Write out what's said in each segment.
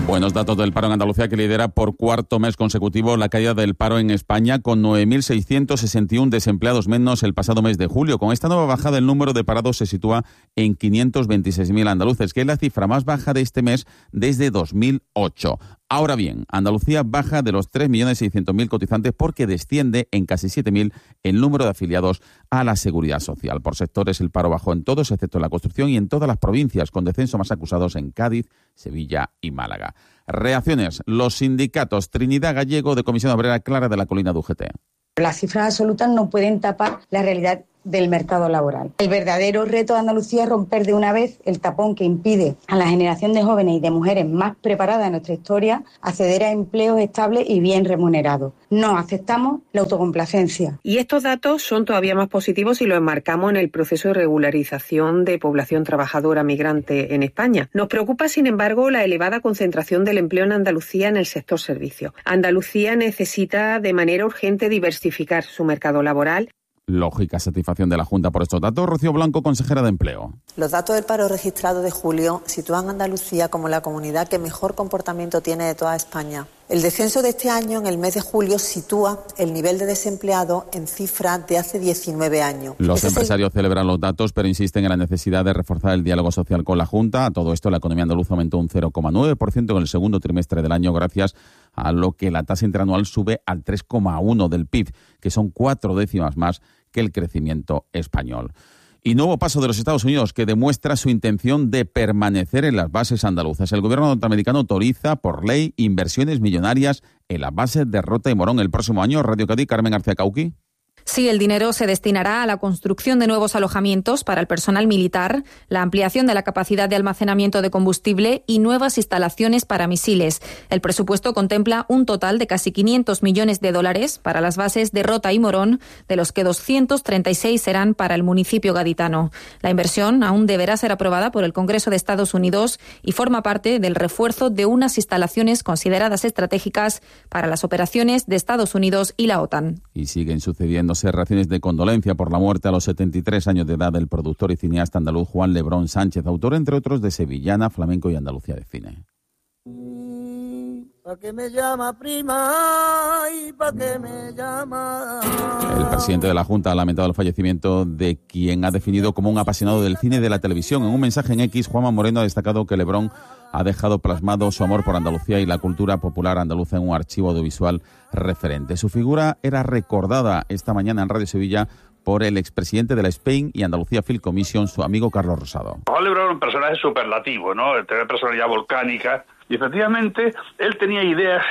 Buenos datos del paro en Andalucía, que lidera por cuarto mes consecutivo la caída del paro en España, con 9.661 desempleados menos el pasado mes de julio. Con esta nueva bajada, el número de parados se sitúa en 526.000 andaluces, que es la cifra más baja de este mes desde 2008. Ahora bien, Andalucía baja de los 3.600.000 cotizantes porque desciende en casi 7.000 el número de afiliados a la Seguridad Social. Por sectores, el paro bajó en todos, excepto en la construcción y en todas las provincias, con descenso más acusados en Cádiz, Sevilla y Málaga. Reacciones. Los sindicatos. Trinidad Gallego, de Comisión Obrera, Clara de la Colina, de UGT. Las cifras absolutas no pueden tapar la realidad del mercado laboral. El verdadero reto de Andalucía es romper de una vez el tapón que impide a la generación de jóvenes y de mujeres más preparadas de nuestra historia acceder a empleos estables y bien remunerados. No aceptamos la autocomplacencia. Y estos datos son todavía más positivos si lo enmarcamos en el proceso de regularización de población trabajadora migrante en España. Nos preocupa, sin embargo, la elevada concentración del empleo en Andalucía en el sector servicios. Andalucía necesita de manera urgente diversificar su mercado laboral. Lógica satisfacción de la Junta por estos datos. Rocío Blanco, consejera de Empleo. Los datos del paro registrado de julio sitúan a Andalucía como la comunidad que mejor comportamiento tiene de toda España. El descenso de este año, en el mes de julio, sitúa el nivel de desempleado en cifras de hace 19 años. Los empresarios celebran los datos, pero insisten en la necesidad de reforzar el diálogo social con la Junta. A todo esto, la economía andaluza aumentó un 0,9% en el segundo trimestre del año, gracias a lo que la tasa interanual sube al 3,1% del PIB, que son 4 décimas más que el crecimiento español. Y nuevo paso de los Estados Unidos, que demuestra su intención de permanecer en las bases andaluzas. El gobierno norteamericano autoriza por ley inversiones millonarias en las bases de Rota y Morón el próximo año. Radio Cádiz, Carmen García Cauqui. Sí, el dinero se destinará a la construcción de nuevos alojamientos para el personal militar, la ampliación de la capacidad de almacenamiento de combustible y nuevas instalaciones para misiles. El presupuesto contempla un total de casi $500 millones para las bases de Rota y Morón, de los que 236 serán para el municipio gaditano. La inversión aún deberá ser aprobada por el Congreso de Estados Unidos y forma parte del refuerzo de unas instalaciones consideradas estratégicas para las operaciones de Estados Unidos y la OTAN. Y siguen sucediéndose reacciones de condolencia por la muerte a los 73 años de edad del productor y cineasta andaluz Juan Lebrón Sánchez, autor, entre otros, de Sevillana, Flamenco y Andalucía de cine. ¿Pa qué me llama prima? ¿Y pa qué me llama? El presidente de la Junta ha lamentado el fallecimiento de quien ha definido como un apasionado del cine y de la televisión. En un mensaje en X, Juanma Moreno ha destacado que Lebrón ha dejado plasmado su amor por Andalucía y la cultura popular andaluza en un archivo audiovisual referente. Su figura era recordada esta mañana en Radio Sevilla por el expresidente de la Spain y Andalucía Film Commission, su amigo Carlos Rosado. Juan Lebrón era un personaje superlativo, ¿no? Tenía personalidad volcánica y efectivamente él tenía ideas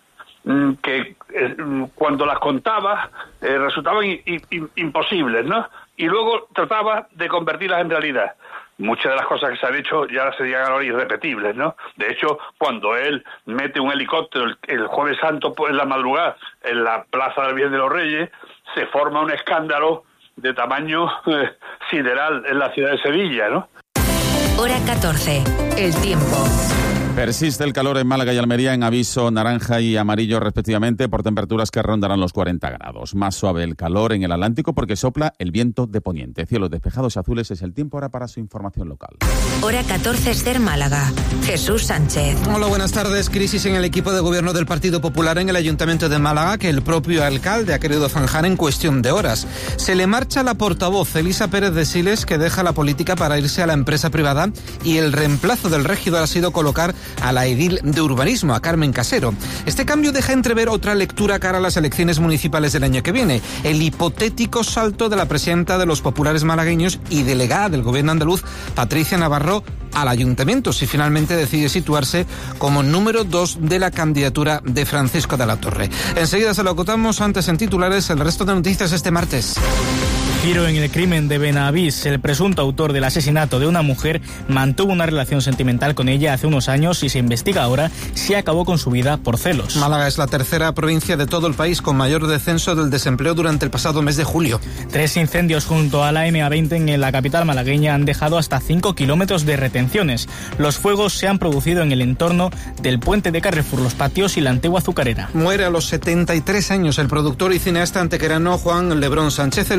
que cuando las contaba resultaban imposibles, ¿no? Y luego trataba de convertirlas en realidad. Muchas de las cosas que se han hecho ya serían ahora irrepetibles, ¿no? De hecho, cuando él mete un helicóptero el Jueves Santo en la madrugada en la Plaza del Bien de los Reyes, se forma un escándalo de tamaño sideral en la ciudad de Sevilla, ¿no? Hora 14. El tiempo. Persiste el calor en Málaga y Almería en aviso naranja y amarillo respectivamente por temperaturas que rondarán los 40 grados. Más suave el calor en el Atlántico porque sopla el viento de poniente. Cielos despejados y azules es el tiempo ahora para su información local. Hora 14, Ser Málaga. Jesús Sánchez. Hola, buenas tardes. Crisis en el equipo de gobierno del Partido Popular en el Ayuntamiento de Málaga que el propio alcalde ha querido zanjar en cuestión de horas. Se le marcha la portavoz Elisa Pérez de Siles, que deja la política para irse a la empresa privada, y el reemplazo del regidor ha sido colocar a la edil de urbanismo, a Carmen Casero. Este cambio deja entrever otra lectura cara a las elecciones municipales del año que viene: el hipotético salto de la presidenta de los populares malagueños y delegada del gobierno andaluz, Patricia Navarro, al ayuntamiento, si finalmente decide situarse como número 2 de la candidatura de Francisco de la Torre. Enseguida se lo acotamos, antes en titulares, el resto de noticias este martes. Giro en el crimen de Benavís. El presunto autor del asesinato de una mujer mantuvo una relación sentimental con ella hace unos años y se investiga ahora si acabó con su vida por celos. Málaga es la tercera provincia de todo el país con mayor descenso del desempleo durante el pasado mes de julio. 3 incendios junto a la M20 en la capital malagueña han dejado hasta 5 kilómetros de retenciones. Los fuegos se han producido en el entorno del puente de Carrefour, Los Patios y la antigua azucarera. Muere a los 73 años el productor y cineasta antequerano Juan Lebrón Sánchez. El productor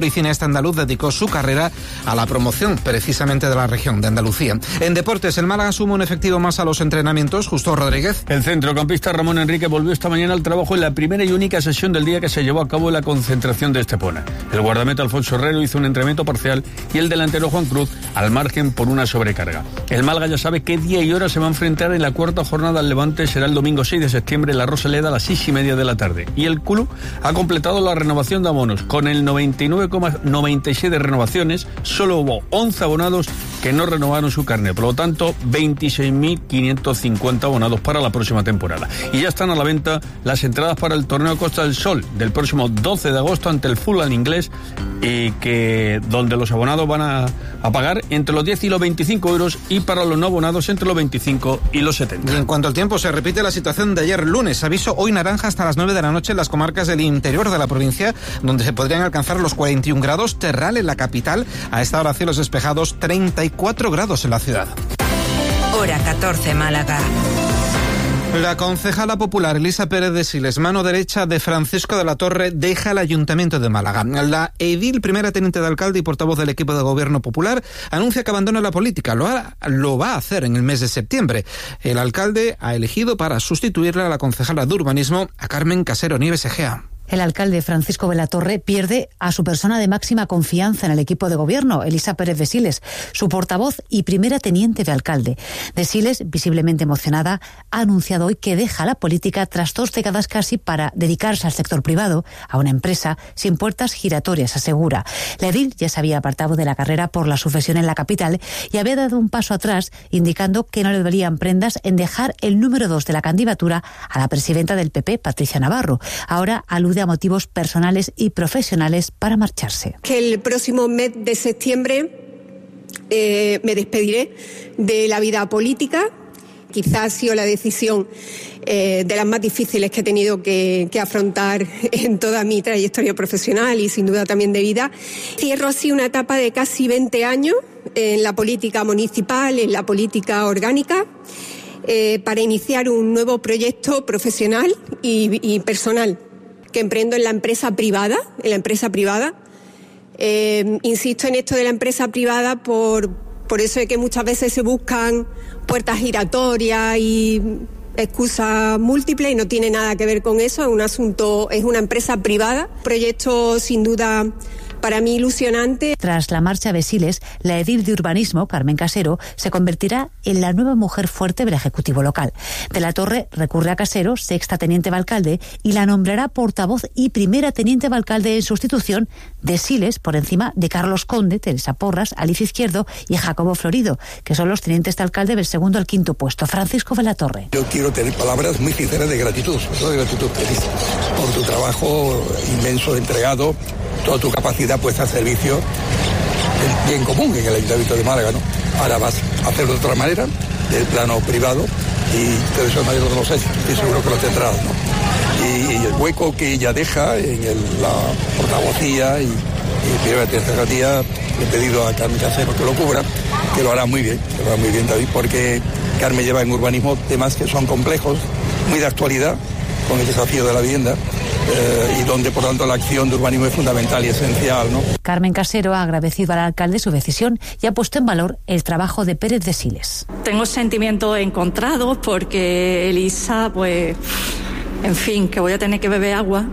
actor y cineasta andaluz dedicó su carrera a la promoción precisamente de la región de Andalucía. En deportes, el Málaga suma un efectivo más a los entrenamientos. Justo Rodríguez. El centrocampista Ramón Enrique volvió esta mañana al trabajo en la primera y única sesión del día que se llevó a cabo en la concentración de Estepona. El guardameta Alfonso Herrero hizo un entrenamiento parcial y el delantero Juan Cruz al margen por una sobrecarga. El Málaga ya sabe qué día y hora se va a enfrentar en la cuarta jornada al Levante. Será el domingo 6 de septiembre en la Rosaleda a las 6:30 de la tarde. Y el club ha completado la renovación de abonos. Con el 99,96 de renovaciones, solo hubo 11 abonados que no renovaron su carnet. Por lo tanto, 26.550 abonados para la próxima temporada. Y ya están a la venta las entradas para el torneo Costa del Sol del próximo 12 de agosto ante el Fulham inglés, donde los abonados van a pagar entre los 10 y los 25 euros, y para los no abonados entre los 25 y los 70. Y en cuanto al tiempo, se repite la situación de ayer lunes. Aviso hoy naranja hasta las 9 de la noche en las comarcas del interior de la provincia, donde se podrían alcanzar los 41 grados. Terral en la capital, a esta hora cielos despejados, 34 grados en la ciudad. Hora 14, Málaga. La concejala popular Elisa Pérez de Siles, mano derecha de Francisco de la Torre, deja el Ayuntamiento de Málaga. La edil, primera teniente de alcalde y portavoz del equipo de gobierno popular, anuncia que abandona la política. Lo va a hacer en el mes de septiembre. El alcalde ha elegido para sustituirla a la concejala de urbanismo, a Carmen Casero Nieves Egea. El alcalde Francisco de la Torre pierde a su persona de máxima confianza en el equipo de gobierno, Elisa Pérez de Siles, su portavoz y primera teniente de alcalde. De Siles, visiblemente emocionada, ha anunciado hoy que deja la política tras 2 décadas casi para dedicarse al sector privado, a una empresa sin puertas giratorias, asegura. La edil ya se había apartado de la carrera por la sucesión en la capital y había dado un paso atrás, indicando que no le valían prendas en dejar el número 2 de la candidatura a la presidenta del PP, Patricia Navarro. Ahora alude a motivos personales y profesionales para marcharse. Que el próximo mes de septiembre me despediré de la vida política. Quizás ha sido la decisión de las más difíciles que he tenido que afrontar en toda mi trayectoria profesional y sin duda también de vida. Cierro así una etapa de casi 20 años en la política municipal, en la política orgánica, para iniciar un nuevo proyecto profesional y personal que emprendo en la empresa privada, Insisto en esto de la empresa privada por eso de que muchas veces se buscan puertas giratorias y excusas múltiples, y no tiene nada que ver con eso. Es una empresa privada, proyecto sin duda para mí ilusionante. Tras la marcha de Siles, la edil de urbanismo, Carmen Casero, se convertirá en la nueva mujer fuerte del Ejecutivo local. De la Torre recurre a Casero, sexta teniente de alcalde, y la nombrará portavoz y primera teniente de alcalde en sustitución de Siles, por encima de Carlos Conde, Teresa Porras, Alicia Izquierdo y Jacobo Florido, que son los tenientes de alcalde del segundo al quinto puesto. Francisco de la Torre. Yo quiero tener palabras muy sinceras de gratitud, Teresa, por tu trabajo inmenso, entregado, toda tu capacidad puesta al servicio del bien común en el Ayuntamiento de Málaga, ¿no? Ahora vas a hacerlo de otra manera, del plano privado, y de esa manera no lo sé, estoy seguro que lo tendrás, ¿no? Y el hueco que ella deja en la portavocía y primera tercera, he pedido a Carmen Casero que lo cubra, que lo hará muy bien, David, porque Carmen lleva en urbanismo temas que son complejos, muy de actualidad, con el desafío de la vivienda, y donde por tanto la acción de urbanismo es fundamental y esencial, ¿no? Carmen Casero ha agradecido al alcalde su decisión y ha puesto en valor el trabajo de Pérez de Siles. Tengo sentimientos encontrados porque Elisa, pues, en fin, que voy a tener que beber agua.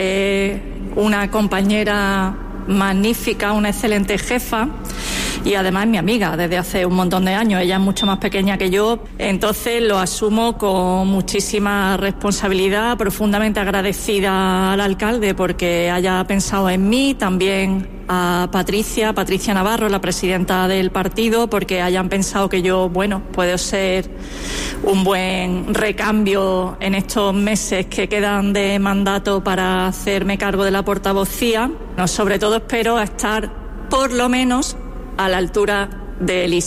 Una compañera magnífica, una excelente jefa, y además es mi amiga desde hace un montón de años. Ella es mucho más pequeña que yo, entonces lo asumo con muchísima responsabilidad, profundamente agradecida al alcalde porque haya pensado en mí, también a Patricia Navarro, la presidenta del partido, porque hayan pensado que yo, puedo ser un buen recambio en estos meses que quedan de mandato para hacerme cargo de la portavocía. Sobre todo espero estar por lo menos a la altura de Elisa.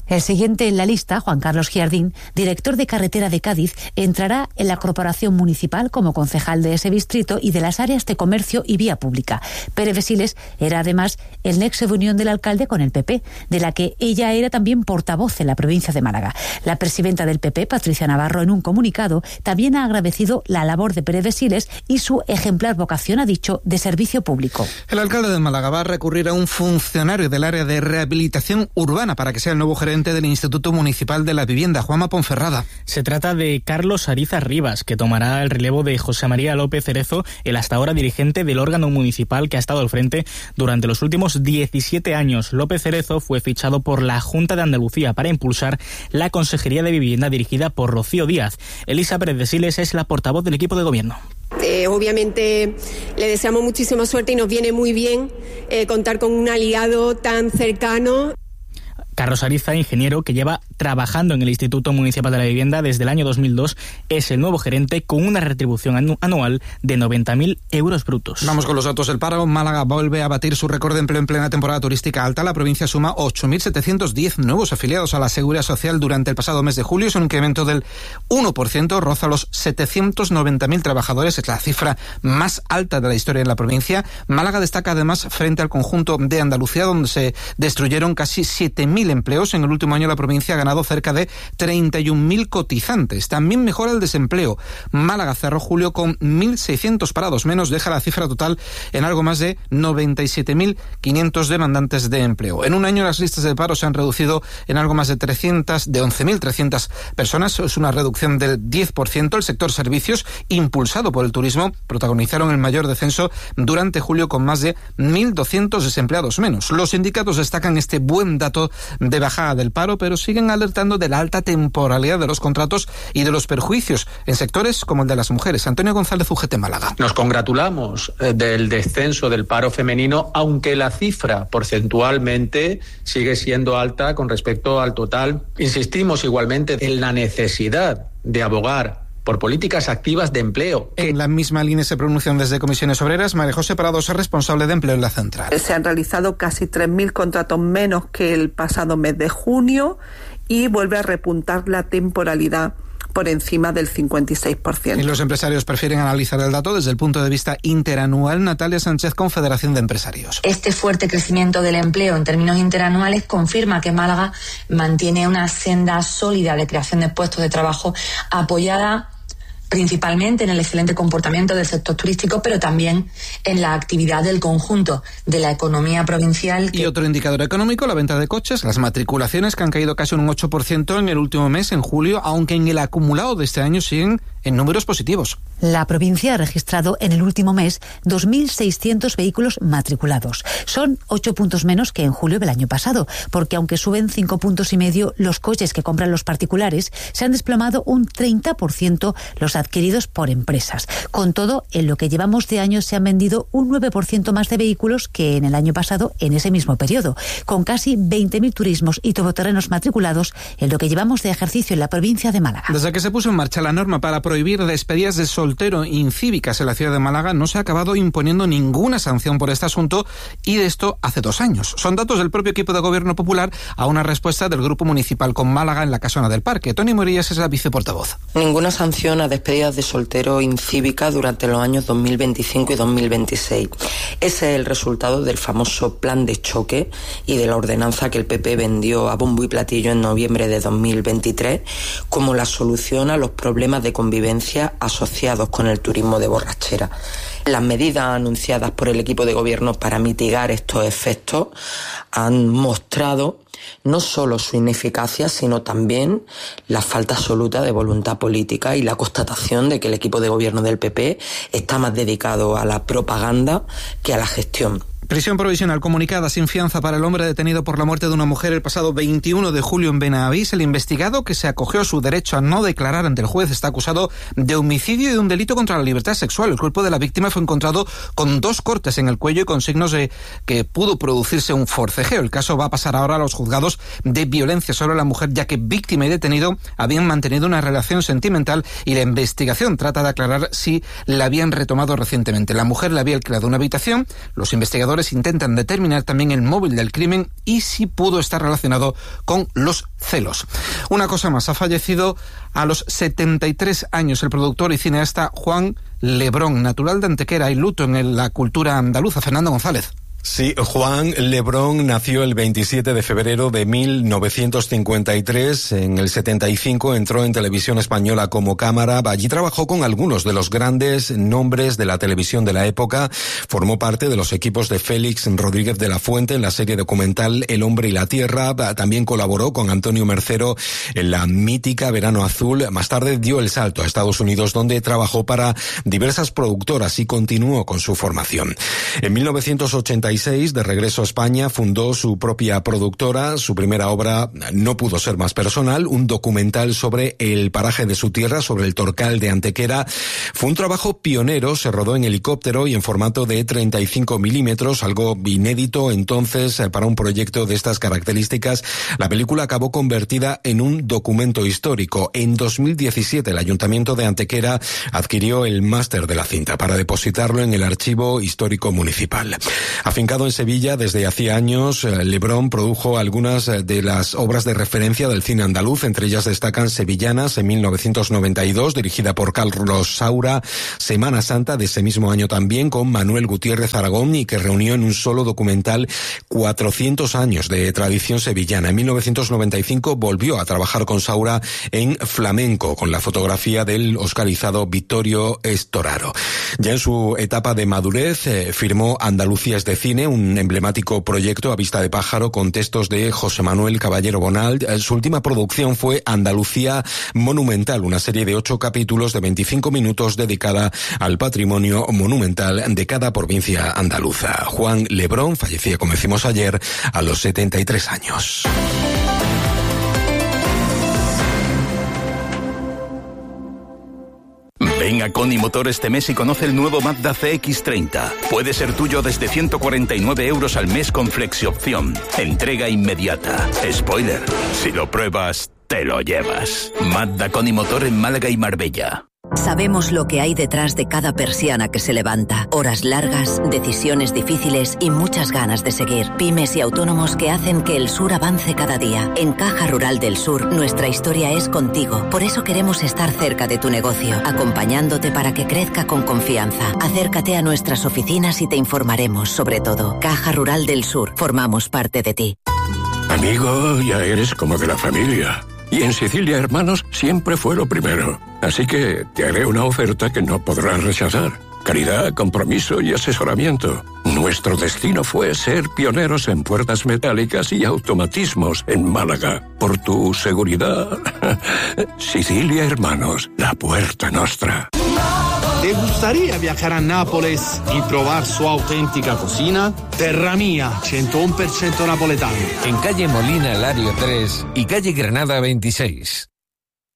El siguiente en la lista, Juan Carlos Giardín, director de carretera de Cádiz, entrará en la corporación municipal como concejal de ese distrito y de las áreas de comercio y vía pública. Pérez de Siles era además el nexo de unión del alcalde con el PP, de la que ella era también portavoz en la provincia de Málaga. La presidenta del PP, Patricia Navarro, en un comunicado, también ha agradecido la labor de Pérez de Siles y su ejemplar vocación, ha dicho, de servicio público. El alcalde de Málaga va a recurrir a un funcionario del área de rehabilitación urbana para que sea el nuevo gerente del Instituto Municipal de la Vivienda, Juanma Ponferrada. Se trata de Carlos Ariza Rivas, que tomará el relevo de José María López Cerezo, el hasta ahora dirigente del órgano municipal que ha estado al frente durante los últimos 17 años. López Cerezo fue fichado por la Junta de Andalucía para impulsar la Consejería de Vivienda dirigida por Rocío Díaz. Elisa Pérez de Siles es la portavoz del equipo de gobierno. Obviamente le deseamos muchísima suerte y nos viene muy bien contar con un aliado tan cercano. Carlos Ariza, ingeniero que lleva trabajando en el Instituto Municipal de la Vivienda desde el año 2002, es el nuevo gerente con una retribución anual de 90.000 euros brutos. Vamos con los datos del paro. Málaga vuelve a batir su récord de empleo en plena temporada turística alta. La provincia suma 8.710 nuevos afiliados a la Seguridad Social durante el pasado mes de julio. Es un incremento del 1%, roza los 790.000 trabajadores. Es la cifra más alta de la historia en la provincia. Málaga destaca además frente al conjunto de Andalucía, donde se destruyeron casi 7.000 empleos. En el último año la provincia ha ganado cerca de 31.000 cotizantes. También mejora el desempleo. Málaga cerró julio con 1.600 parados menos, deja la cifra total en algo más de 97.500 demandantes de empleo. En un año las listas de paro se han reducido en algo más de 11.300 personas. Es una reducción del 10%. El sector servicios, impulsado por el turismo, protagonizaron el mayor descenso durante julio con más de 1.200 desempleados menos. Los sindicatos destacan este buen dato de bajada del paro, pero siguen alertando de la alta temporalidad de los contratos y de los perjuicios en sectores como el de las mujeres. Antonio González, UGT Málaga. Nos congratulamos del descenso del paro femenino, aunque la cifra porcentualmente sigue siendo alta con respecto al total. Insistimos igualmente en la necesidad de abogar por políticas activas de empleo. En la misma línea se pronuncian desde Comisiones Obreras. María José Prados es responsable de empleo en la central. Se han realizado casi 3.000 contratos menos que el pasado mes de junio y vuelve a repuntar la temporalidad por encima del 56%. Y los empresarios prefieren analizar el dato desde el punto de vista interanual. Natalia Sánchez, Confederación de Empresarios. Este fuerte crecimiento del empleo en términos interanuales confirma que Málaga mantiene una senda sólida de creación de puestos de trabajo apoyada principalmente en el excelente comportamiento del sector turístico, pero también en la actividad del conjunto de la economía provincial. Y otro indicador económico, la venta de coches, las matriculaciones, que han caído casi un 8% en el último mes, en julio, aunque en el acumulado de este año siguen en números positivos. La provincia ha registrado en el último mes 2.600 vehículos matriculados. Son 8 puntos menos que en julio del año pasado, porque aunque suben 5,5 puntos, los coches que compran los particulares se han desplomado un 30% los adquiridos por empresas. Con todo, en lo que llevamos de año se han vendido un 9% más de vehículos que en el año pasado en ese mismo periodo, con casi 20.000 turismos y todoterrenos matriculados en lo que llevamos de ejercicio en la provincia de Málaga. Desde que se puso en marcha la norma para prohibir despedidas de soltero incívicas en la ciudad de Málaga, no se ha acabado imponiendo ninguna sanción por este asunto, y de esto hace 2 años. Son datos del propio equipo de Gobierno Popular a una respuesta del Grupo Municipal con Málaga en la Casona del Parque. Toni Morillas es la viceportavoz. Ninguna sanción a despedidas de soltero incívicas durante los años 2025 y 2026. Ese es el resultado del famoso plan de choque y de la ordenanza que el PP vendió a bombo y platillo en noviembre de 2023 como la solución a los problemas de convivencia asociados con el turismo de borrachera. Las medidas anunciadas por el equipo de gobierno para mitigar estos efectos han mostrado no solo su ineficacia, sino también la falta absoluta de voluntad política y la constatación de que el equipo de gobierno del PP está más dedicado a la propaganda que a la gestión. Prisión provisional comunicada sin fianza para el hombre detenido por la muerte de una mujer el pasado 21 de julio en Benavís. El investigado, que se acogió a su derecho a no declarar ante el juez, está acusado de homicidio y de un delito contra la libertad sexual. El cuerpo de la víctima fue encontrado con 2 cortes en el cuello y con signos de que pudo producirse un forcejeo. El caso va a pasar ahora a los juzgados de violencia sobre la mujer, ya que víctima y detenido habían mantenido una relación sentimental y la investigación trata de aclarar si la habían retomado recientemente. La mujer le había alquilado una habitación. Los investigadores investigadores intentan determinar también el móvil del crimen y si pudo estar relacionado con los celos. Una cosa más, ha fallecido a los 73 años el productor y cineasta Juan Lebrón, natural de Antequera. Hay luto en la cultura andaluza. Fernando González. Sí, Juan Lebrón nació el 27 de febrero de 1953. En el 75 entró en Televisión Española como cámara. Allí trabajó con algunos de los grandes nombres de la televisión de la época. Formó parte de los equipos de Félix Rodríguez de la Fuente en la serie documental El hombre y la tierra. También colaboró con Antonio Mercero en la mítica Verano Azul. Más tarde dio el salto a Estados Unidos, donde trabajó para diversas productoras y continuó con su formación. En 1986, de regreso a España, fundó su propia productora. Su primera obra no pudo ser más personal, un documental sobre el paraje de su tierra, sobre el Torcal de Antequera. Fue un trabajo pionero, se rodó en helicóptero y en formato de 35 milímetros, algo inédito entonces para un proyecto de estas características. La película acabó convertida en un documento histórico. En 2017 el Ayuntamiento de Antequera adquirió el máster de la cinta para depositarlo en el Archivo Histórico Municipal. Afincado en Sevilla desde hacía años, Lebrón produjo algunas de las obras de referencia del cine andaluz. Entre ellas destacan Sevillanas en 1992, dirigida por Carlos Saura, Semana Santa de ese mismo año también, con Manuel Gutiérrez Aragón, y que reunió en un solo documental 400 años de tradición sevillana. En 1995 volvió a trabajar con Saura en Flamenco, con la fotografía del oscarizado Vittorio Storaro. Ya en su etapa de madurez firmó Andalucías de Cine, un emblemático proyecto a vista de pájaro con textos de José Manuel Caballero Bonald. Su última producción fue Andalucía Monumental, una serie de 8 capítulos de 25 minutos dedicada al patrimonio monumental de cada provincia andaluza. Juan Lebrón fallecía, como decimos ayer, a los 73 años. Ven a Coni Motor este mes y conoce el nuevo Mazda CX-30. Puede ser tuyo desde 149 euros al mes con flexiopción. Entrega inmediata. Spoiler, si lo pruebas, te lo llevas. Mazda Coni Motor en Málaga y Marbella. Sabemos lo que hay detrás de cada persiana que se levanta. Horas largas, decisiones difíciles y muchas ganas de seguir. Pymes y autónomos que hacen que el sur avance cada día. En Caja Rural del Sur, nuestra historia es contigo. Por eso queremos estar cerca de tu negocio, acompañándote para que crezca con confianza. Acércate a nuestras oficinas y te informaremos sobre todo. Caja Rural del Sur, formamos parte de ti. Amigo, ya eres como de la familia. Y en Sicilia Hermanos siempre fue lo primero. Así que te haré una oferta que no podrás rechazar. Calidad, compromiso y asesoramiento. Nuestro destino fue ser pioneros en puertas metálicas y automatismos en Málaga. Por tu seguridad. Sicilia Hermanos, la puerta nostra. ¿Te gustaría viajar a Nápoles y probar su auténtica cocina? Terra Mia, 101% napoletano. En calle Molina Lario 3 y calle Granada 26.